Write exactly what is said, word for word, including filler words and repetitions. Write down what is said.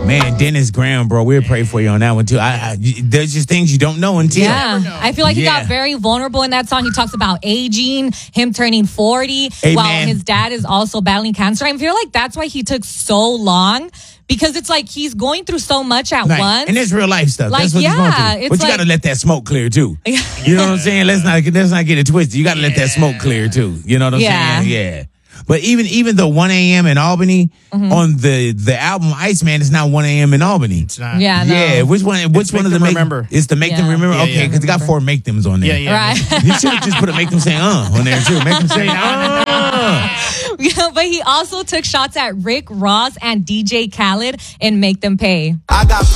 Man, Dennis Graham, bro, we'll pray for you on that one too. I, I, there's just things you don't know until. Yeah, I feel like he Yeah. got very vulnerable in that song. He talks about aging, him turning forty, Hey, while man. his dad is also battling cancer. I feel like that's why he took so long, because it's like he's going through so much at Right. once. And it's real life stuff. Like, That's what yeah, he's going through. it's But you like- got to let that smoke clear too. You know what I'm saying? Let's not let's not get it twisted. You got to let that smoke clear too. You know what I'm Yeah. saying? Yeah. But even even the one a.m. in Albany Mm-hmm. on the the album Iceman is not one a.m. in Albany. It's not. Yeah, no. Yeah, which one? Which one Make of the Them make Remember. is to make them Yeah. remember? Yeah, Okay, yeah. because it got four make thems on there. Yeah, yeah. Right. You should have just put a make them say uh on there too. Make them say uh. Yeah, but he also took shots at Rick Ross and D J Khaled in Make Them Pay. I got